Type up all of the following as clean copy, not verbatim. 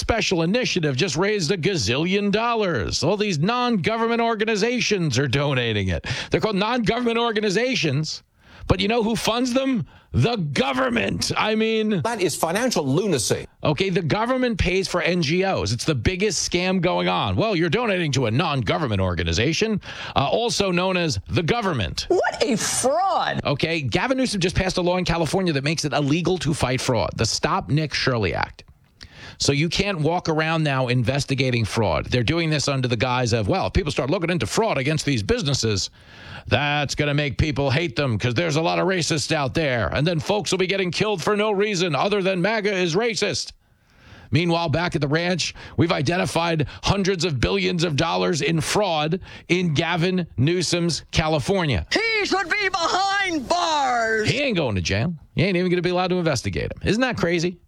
special initiative just raised $1 gazillion. All these non-government organizations are donating it. They're called non-government organizations. But you know who funds them? The government. I mean, that is financial lunacy. Okay, the government pays for NGOs. It's the biggest scam going on. Well, you're donating to a non-government organization, also known as the government. What a fraud. Okay, Gavin Newsom just passed a law in California that makes it illegal to fight fraud, the Stop Nick Shirley Act. So you can't walk around now investigating fraud. They're doing this under the guise of, well, if people start looking into fraud against these businesses, that's going to make people hate them because there's a lot of racists out there. And then folks will be getting killed for no reason other than MAGA is racist. Meanwhile, back at the ranch, we've identified hundreds of billions of dollars in fraud in Gavin Newsom's California. He should be behind bars. He ain't going to jail. He ain't even going to be allowed to investigate him. Isn't that crazy?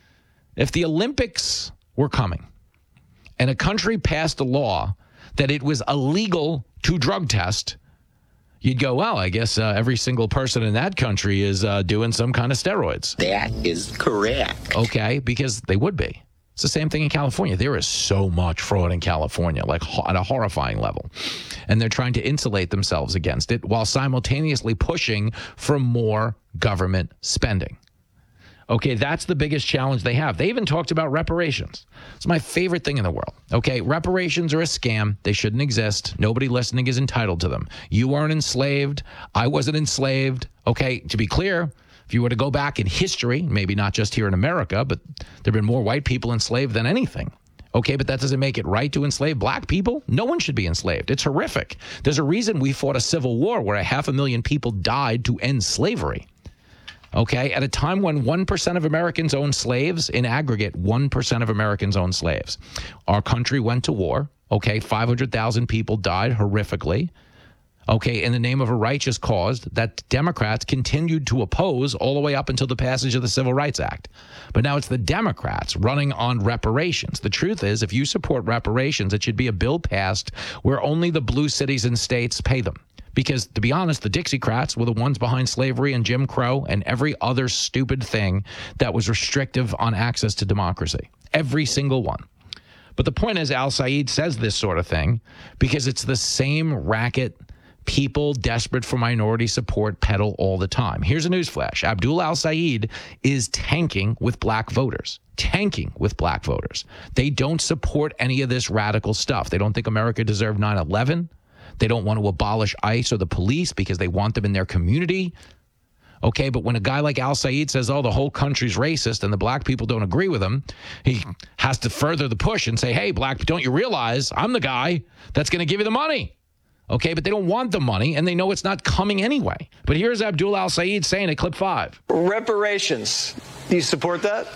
If the Olympics were coming and a country passed a law that it was illegal to drug test, you'd go, well, I guess every single person in that country is doing some kind of steroids. That is correct. Okay, because they would be. It's the same thing in California. There is so much fraud in California, like at a horrifying level. And they're trying to insulate themselves against it while simultaneously pushing for more government spending. Okay, that's the biggest challenge they have. They even talked about reparations. It's my favorite thing in the world. Okay, reparations are a scam. They shouldn't exist. Nobody listening is entitled to them. You weren't enslaved. I wasn't enslaved. Okay, to be clear, if you were to go back in history, maybe not just here in America, but there have been more white people enslaved than anything. Okay, but that doesn't make it right to enslave black people. No one should be enslaved. It's horrific. There's a reason we fought a civil war where 500,000 people died to end slavery. Okay, at a time when 1% of Americans own slaves, in aggregate, 1% of Americans own slaves. Our country went to war. Okay, 500,000 people died horrifically. Okay, in the name of a righteous cause that Democrats continued to oppose all the way up until the passage of the Civil Rights Act. But now it's the Democrats running on reparations. The truth is, if you support reparations, it should be a bill passed where only the blue cities and states pay them. Because, to be honest, the Dixiecrats were the ones behind slavery and Jim Crow and every other stupid thing that was restrictive on access to democracy. Every single one. But the point is, Al Said says this sort of thing because it's the same racket people desperate for minority support peddle all the time. Here's a newsflash. Abdul Al Said is tanking with black voters. Tanking with black voters. They don't support any of this radical stuff. They don't think America deserved 9/11. They don't want to abolish ICE or the police because they want them in their community. Okay, but when a guy like Al Said says, oh, the whole country's racist and the black people don't agree with him, he has to further the push and say, hey, black, don't you realize I'm the guy that's going to give you the money? Okay, but they don't want the money and they know it's not coming anyway. But here's Abdul Al Said saying at clip 5. Reparations. Do you support that?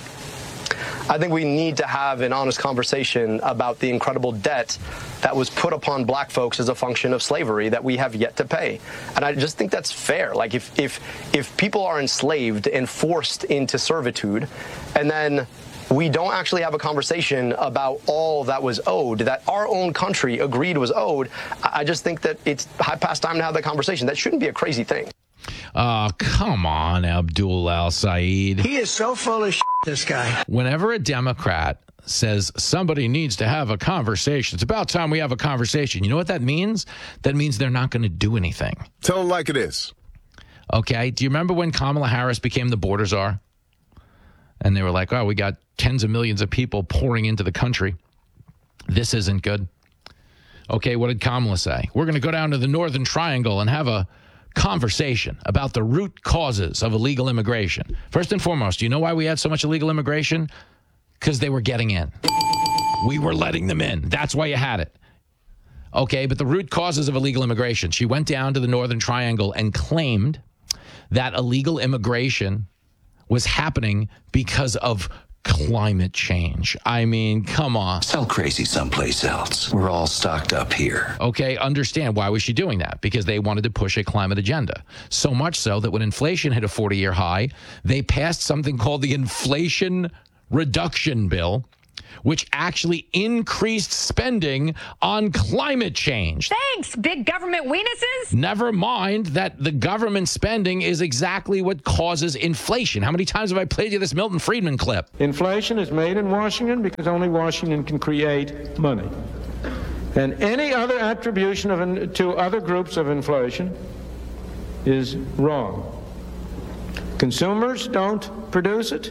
I think we need to have an honest conversation about the incredible debt that was put upon black folks as a function of slavery that we have yet to pay. And I just think that's fair. Like if people are enslaved and forced into servitude, and then we don't actually have a conversation about all that was owed, that our own country agreed was owed, I just think that it's past time to have that conversation. That shouldn't be a crazy thing. Come on, Abdul Al Said. He is so full of shit, this guy. Whenever a Democrat says somebody needs to have a conversation, it's about time we have a conversation. You know what that means? That means they're not going to do anything. Tell them like it is. Okay. Do you remember when Kamala Harris became the border czar? And they were like, oh, we got tens of millions of people pouring into the country. This isn't good. Okay, what did Kamala say? We're going to go down to the Northern Triangle and have a conversation about the root causes of illegal immigration. First and foremost, do you know why we had so much illegal immigration? Because they were getting in. We were letting them in. That's why you had it. Okay, but the root causes of illegal immigration. She went down to the Northern Triangle and claimed that illegal immigration was happening because of climate change. I mean, come on. Sell crazy someplace else. We're all stocked up here. Okay, understand why was she doing that? Because they wanted to push a climate agenda. So much so that when inflation hit a 40-year high, they passed something called the Inflation Reduction Bill, which actually increased spending on climate change. Thanks, big government weenuses. Never mind that the government spending is exactly what causes inflation. How many times have I played you this Milton Friedman clip? Inflation is made in Washington because only Washington can create money. And any other attribution to other groups of inflation is wrong. Consumers don't produce it.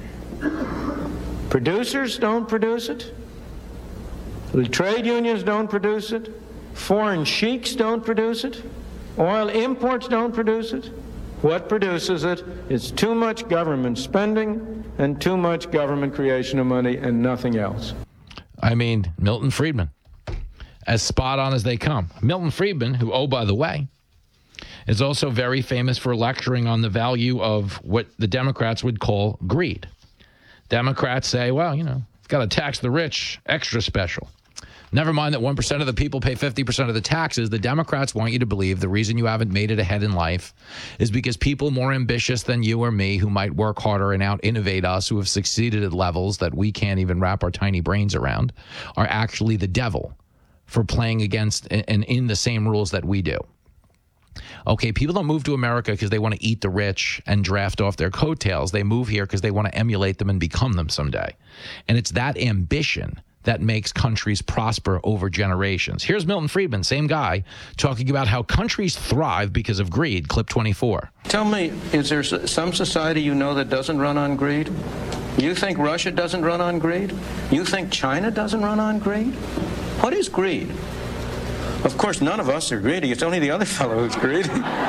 Producers don't produce it. The trade unions don't produce it. Foreign sheiks don't produce it. Oil imports don't produce it. What produces it is too much government spending and too much government creation of money and nothing else. I mean, Milton Friedman, as spot on as they come. Milton Friedman, who, oh, by the way, is also very famous for lecturing on the value of what the Democrats would call greed. Democrats say, well, you know, you've got to tax the rich extra special. Never mind that 1% of the people pay 50% of the taxes. The Democrats want you to believe the reason you haven't made it ahead in life is because people more ambitious than you or me, who might work harder and out-innovate us, who have succeeded at levels that we can't even wrap our tiny brains around, are actually the devil for playing against and in the same rules that we do. Okay, people don't move to America because they want to eat the rich and draft off their coattails. They move here because they want to emulate them and become them someday. And it's that ambition that makes countries prosper over generations. Here's Milton Friedman, same guy, talking about how countries thrive because of greed. Clip 24. Tell me, is there some society you know that doesn't run on greed? You think Russia doesn't run on greed? You think China doesn't run on greed? What is greed? Of course, none of us are greedy. It's only the other fellow who's greedy.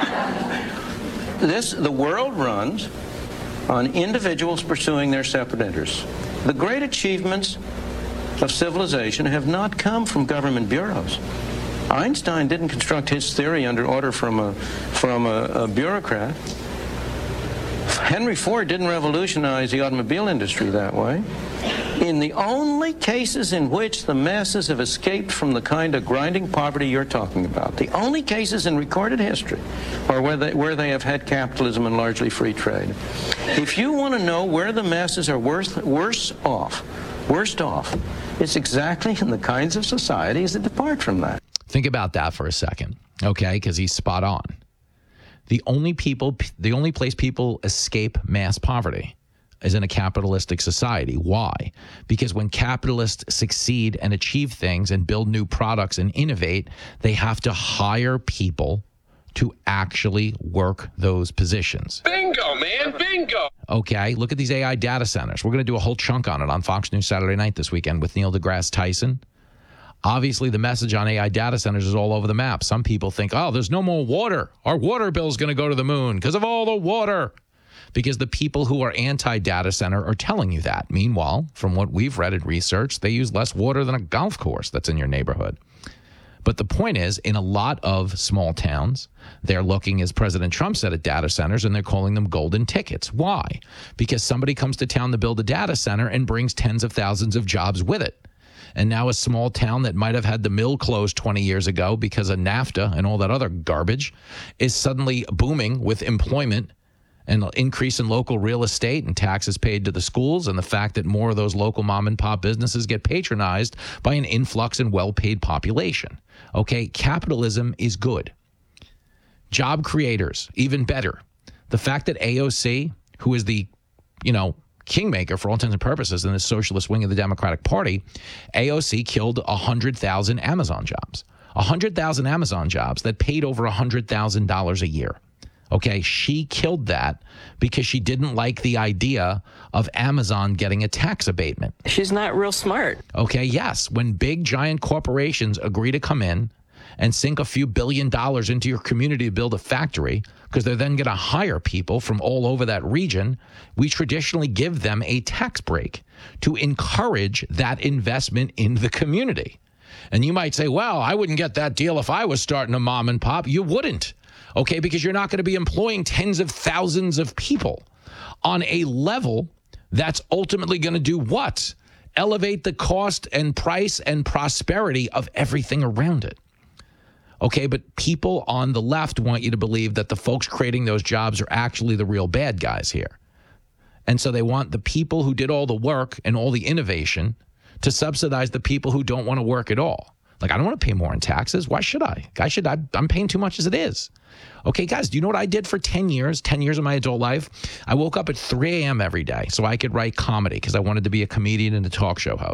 The world runs on individuals pursuing their separate interests. The great achievements of civilization have not come from government bureaus. Einstein didn't construct his theory under order from a bureaucrat. Henry Ford didn't revolutionize the automobile industry that way. In the only cases in which the masses have escaped from the kind of grinding poverty you're talking about, the only cases in recorded history are where they have had capitalism and largely free trade. If you want to know where the masses are worst off, it's exactly in the kinds of societies that depart from that. Think about that for a second, okay? Because he's spot on. The only place people escape mass poverty is in a capitalistic society. Why? Because when capitalists succeed and achieve things and build new products and innovate, they have to hire people to actually work those positions. Bingo, man, bingo. Okay, look at these AI data centers. We're going to do a whole chunk on it on Fox News Saturday night this weekend with Neil deGrasse Tyson. Obviously, the message on AI data centers is all over the map. Some people think, oh, there's no more water. Our water bill is going to go to the moon because of all the water. Because the people who are anti-data center are telling you that. Meanwhile, from what we've read and researched, they use less water than a golf course that's in your neighborhood. But the point is, in a lot of small towns, they're looking, as President Trump said, at data centers, and they're calling them golden tickets. Why? Because somebody comes to town to build a data center and brings tens of thousands of jobs with it. And now a small town that might have had the mill closed 20 years ago because of NAFTA and all that other garbage is suddenly booming with employment and an increase in local real estate and taxes paid to the schools, and the fact that more of those local mom and pop businesses get patronized by an influx in well-paid population. Okay, capitalism is good. Job creators, even better. The fact that AOC, who is the, kingmaker for all intents and purposes in the socialist wing of the Democratic Party, AOC killed 100,000 Amazon jobs. 100,000 Amazon jobs that paid over $100,000 a year. Okay, she killed that because she didn't like the idea of Amazon getting a tax abatement. She's not real smart. Okay, yes. When big, giant corporations agree to come in and sink a few $1 billion into your community to build a factory, because they're then going to hire people from all over that region, we traditionally give them a tax break to encourage that investment in the community. And you might say, well, I wouldn't get that deal if I was starting a mom and pop. You wouldn't. Okay, because you're not going to be employing tens of thousands of people on a level that's ultimately going to do what? Elevate the cost and price and prosperity of everything around it. Okay, but people on the left want you to believe that the folks creating those jobs are actually the real bad guys here. And so they want the people who did all the work and all the innovation to subsidize the people who don't want to work at all. Like, I don't want to pay more in taxes. Why should I? I'm paying too much as it is. Okay, guys, do you know what I did for 10 years of my adult life? I woke up at 3 a.m. every day so I could write comedy because I wanted to be a comedian and a talk show host.